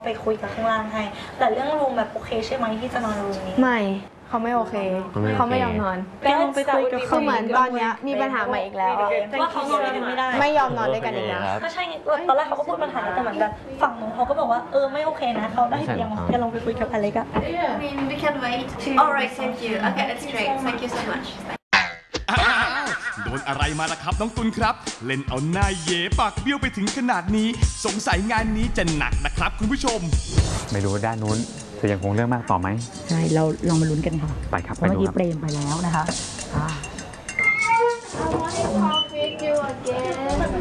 ไปคุยกับข้างล่างให้แต่เรื่องรูมแบบโอเคใช่ไหมที่จะนอนรูมนี้ไม่เขาไม่โอเคเขาไม่ยอมนอนคือเหมือนตอนนี้มีปัญหาใหม่อีกแล้วว่าเขานอนด้วยกันไม่ได้ไม่ยอมนอนด้วยกันอีกแล้วก็ใช่ตอนแรกเขาก็พูดปัญหาแต่เหมือนแบบฝั่งนู้นเขาก็บอกว่าไม่โอเคนะเขาได้เตียงจะลองไปคุยกับอเล็กอะ We can wait. Alright, thank you. Okay, that's great. Thank you so much. โดนอะไรมาล่ะครับน้องตุลครับเล่นเอาหน้าเย่ปากเบี้ยวไปถึงขนาดนี้สงสัยงานนี้จะหนักนะครับคุณผู้ชมไม่รู้ด้านนู้นจะยังคงเรื่องมากต่อไหมใช่เราลองมาลุ้นกันค่ะไปครับเมื่อกี้เปรมไปแล้วนะคะ I want to talk with you again.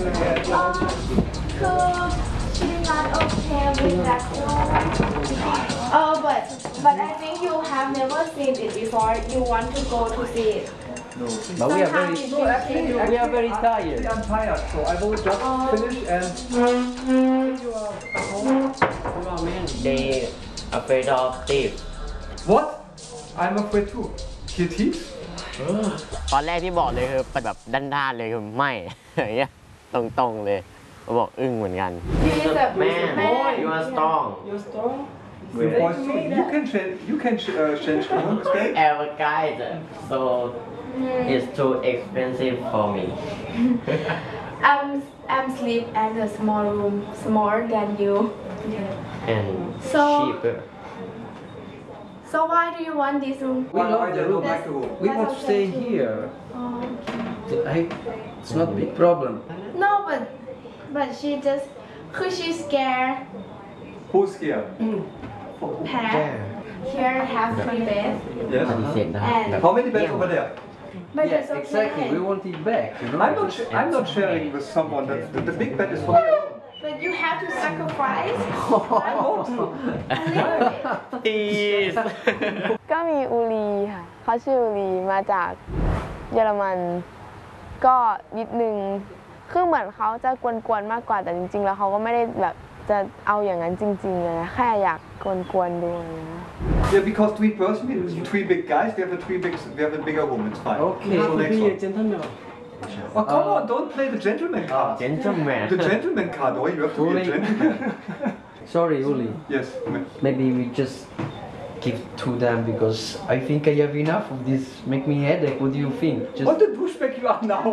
She's not okay with that one. Oh, but I think you have never seen it before. You want to go to see it. No, but we are very tired. I'm tired, so I will just finish and. They afraid of thieves. What? I'm afraid too. Thieves? ตอนแรกที่บอกเลยคือแบบด้านๆเลยคือไม่อย่างเงี้ยตรงๆเลยเขาบอกอึ้งเหมือนกัน Man, you are strong. You're strong. You can change the room, okay? Our guide, so it's too expensive for me. I'm sleep at a small room, smaller than you. And cheaper. So why do you want this room? We love the room. We want to stay here. It's not a big problem. No, but she just, cause she's scared. Who's scared? Pat. Here have 3 beds. Yes. And how many beds over there? But yes, okay. Exactly. We want it back. You know. I'm not sharing with someone. The big bed is for me. But you have to sacrifice. I want to. Please. ก็มีอูรีค่ะเขาชื่ออูรีมาจากเยอรมันก็นิดนึงคือเหมือนเขาจะกวนๆมากกว่าแต่จริงๆแล้วเขาก็ไม่ได้แบบจะเอาอย่างนั้นจริงๆเลยนะแค่อยากกวนๆดูนะ Yeah, because 3 persons, 3 big guys, we have a bigger room. It's fine. Okay, so be a gentleman. Oh, come on, don't play the gentleman card. Gentleman. The gentleman card, or you have to be a gentleman. Sorry, Uli. Yes. Maybe we just give to them because I think I have enough of this. Make me headache. What do you think? Just what the douchebag you are now?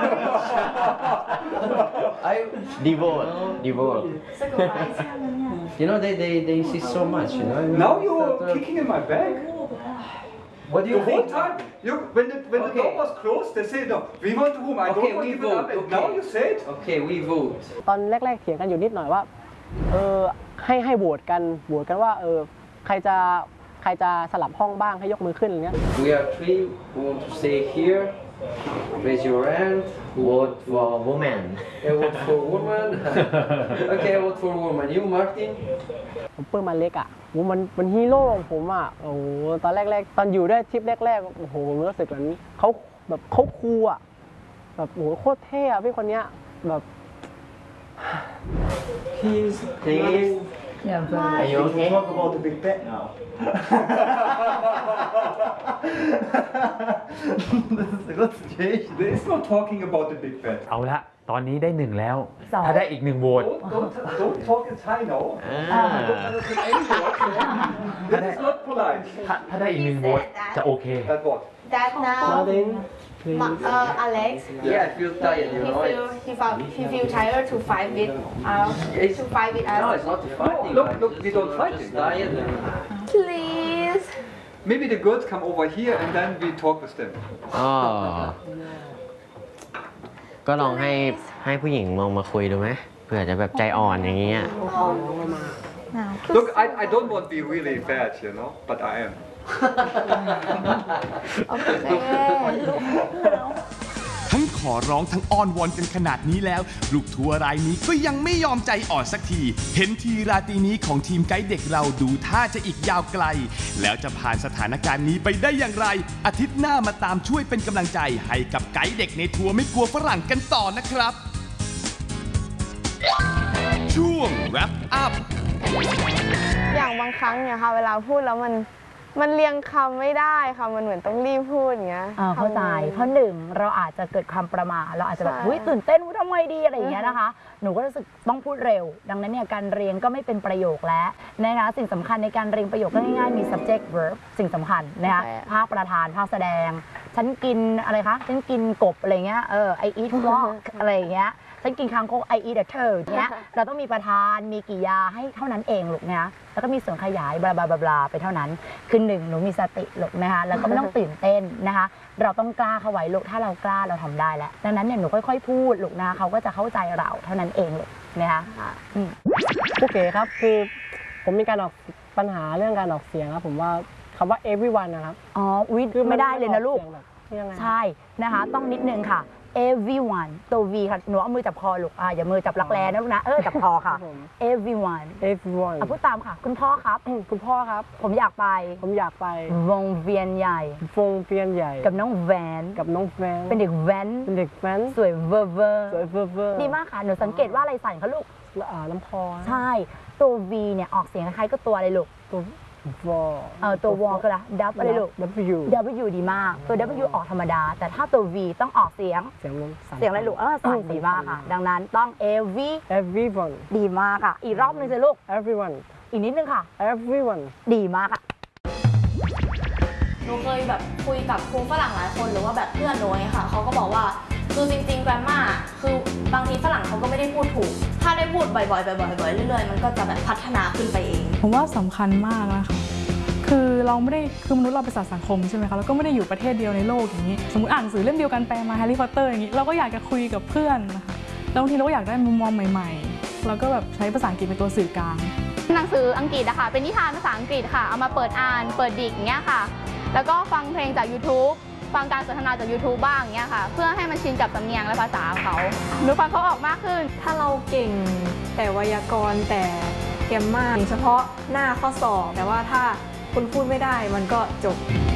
Divorce. You know they insist so much. You know. Now you're kicking in my bag. What do you think? The whole time, when the door was closed, they say no. We want the room. I don't want to give it up. And now you say it. Okay, we vote. ตอนแรกๆเถียงกันอยู่นิดหน่อยว่าให้โหวตกันว่าใครจะสลับห้องบ้างให้ยกมือขึ้นอย่างเงี้ย We are 3 who want to stay here. Raise your hand. Vote for woman. I vote for woman. Okay, I vote for woman. You, Martin? ผมเปิ้ลมาเล็กอ่ะมันฮีโร่ของผมอ่ะโอ้โหตอนแรกๆตอนอยู่ได้ทริปแรกๆโอ้โหผมรู้สึกเหมือนเขาคูลอ่ะแบบโอ้โหโคตรเท่อะพี่คนเนี้ยแบบ Please. Yeah, Are you okay? Talk about the big bed now. This is a good situation. There is no talking about the big bed. เอาละตอนนี้ได้1แล้วถ้าได้อีก1โหวต Don't talk in Thai now. Don't understand any word. This is not polite. ถ้าได้อีก1โหวตจะโอเค That what? That now, Alex. Yeah, I feel tired. You know. He feel tired to fight with us. To fight with us. No, it's not fighting. Look, we don't fight. Just tired. Please. Maybe the girls come over here and then we talk with them. ก็ลองให้ผู้หญิงลองมาคุยดูไหมเผื่อจะแบบใจอ่อนอย่างเงี้ย Look, I don't want to be really bad, you know, but I am. ทั้งขอร้องทั้งอ้อนวอนกันขนาดนี้แล้วลูกทัวร์รายนี้ก็ยังไม่ยอมใจอ่อนสักทีเห็นทีราตรีนี้ของทีมไกด์เด็กเราดูท่าจะอีกยาวไกลแล้วจะผ่านสถานการณ์นี้ไปได้อย่างไรอาทิตย์หน้ามาตามช่วยเป็นกำลังใจให้กับไกด์เด็กในทัวร์ไม่กลัวฝรั่งกันต่อนะครับช่วง wrap up อย่างบางครั้งเนี่ยค่ะเวลาพูดแล้วมันเรียงคำไม่ได้ค่ะมันเหมือนต้องรีบพูดอย่างเงี้ยเข้าใจเพราะ1เราอาจจะเกิดความประมาทเราอาจจะแบบตื่นเต้นทำไงดีอะไรอย่างเงี้ยนะคะหนูก็รู้สึกต้องพูดเร็วดังนั้นเนี่ยการเรียนก็ไม่เป็นประโยคแล้วนะคะสิ่งสำคัญในการเรียนประโยคก็ง่ายๆมี subject verb สิ่งสำคัญนะคะภาคประธานภาคแสดงฉันกินอะไรคะฉันกินกบอะไรเงี้ยI eat frog อะไรเงี้ยฉันกินคางคก I eat a turd เนี้ยเราต้องมีประธานมีกิริยาให้เท่านั้นเองลูกนะแล้วก็มีส่วนขยายบลาบลาบลาไปเท่านั้นคือหนึ่งหนูมีสติลูกนะคะแล้วก็ไม่ต้องตื่นเต้นนะคะเราต้องกล้าเข้าไว้ลูกถ้าเรากล้าเราทำได้แล้วดังนั้นเนี่ยหนูค่อยๆพูดลูกนะเขาก็จะเข้าใจเราเท่านั้นเองลูกนะคะโอเคครับคือผมมีการออกปัญหาเรื่องการออกเสียงครับผมว่าคำว่า everyone นะครับอุ๊ยคือไม่ได้เลยนะลูกใช่นะคะต้องนิดนึงค่ะ everyone ตัว V ค่ะหนูเอามือจับคอลูกอย่ามือจับรักแร้นะลูกนะจับคอค่ะ everyone พูดตามค่ะคุณพ่อครับคุณพ่อครับผมอยากไปวงเวียนใหญ่กับน้องแวนเป็นเด็กแว้นสวยเวอร์ดีมากค่ะหนูสังเกตว่าอะไรสั่นคะลูกลำคอใช่ตัว V เนี่ยออกเสียงคล้ายๆก็ตัวอะไรลูกตัววอก็ละดับอะไรลูก W ดีมากตัว W ออกธรรมดาแต่ถ้าตัว V ต้องออกเสียงอะไรลูกสั่นดีมากค่ะดังนั้นต้อง everyone ดีมากค่ะอีกรอบนึงสิลูก everyone อีกนิดนึงค่ะ everyone ดีมากค่ะหนูเคยแบบคุยกับครูฝรั่งหลายคนหรือว่าแบบเพื่อนหนูค่ะเขาก็บอกว่าคือจริงๆแกรมมาคือบางทีฝรั่งเขาก็ไม่ได้พูดถูกถ้าได้พูดบ่อยๆเรื่อยๆมันก็จะแบบพัฒนาขึ้นไปเองผมว่าสำคัญมากนะคะคือเราไม่ได้คือมนุษย์เราเป็นสัตว์สังคมใช่ไหมคะแล้วก็ไม่ได้อยู่ประเทศเดียวในโลกอย่างนี้สมมติอ่านหนังสือเล่มเดียวกันแปลมาแฮร์รี่พอตเตอร์อย่างนี้เราก็อยากจะคุยกับเพื่อนนะคะแล้วบางทีเราก็อยากได้มุมมองใหม่ๆเราก็แบบใช้ภาษาอังกฤษเป็นตัวสื่อกลางหนังสืออังกฤษนะคะเป็นนิทานภาษาอังกฤษค่ะเอามาเปิดอ่านเปิดดิกอย่างเงี้ยค่ะแล้วก็ฟังเพลงจาก YouTube ฟังการสนทนาจาก YouTube บ้างอย่างเงี้ยค่ะเพื่อให้มันชินกับสำเนียงและภาษาของเขาหนูฟังเขาออกมากขึ้นถ้าเราเก่งแต่ไวยากรณ์แต่แกรมมาเฉพาะหน้าข้อสอบแต่ว่าถ้าคุณพูดไม่ได้มันก็จบ